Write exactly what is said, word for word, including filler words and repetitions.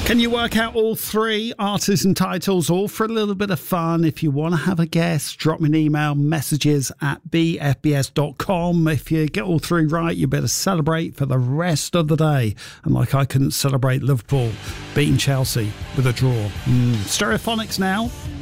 Can you work out all three artists and titles, all for a little bit of fun? If you want to have a guess, drop me an email, messages at b f b s dot com. If you get all three right, you better celebrate for the rest of the day. And like I couldn't celebrate Liverpool beating Chelsea with a draw. Mm. Stereophonics now.